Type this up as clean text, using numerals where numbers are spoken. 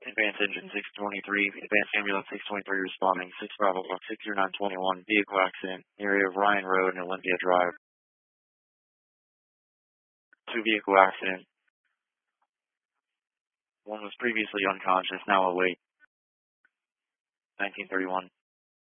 Advanced Engine 623, Advanced Ambulance 623 responding, 6 Bravo 60921, vehicle accident, area of Ryan Road and Olympia Drive. 2 vehicle accident. 1 was previously unconscious, now awake. 1931.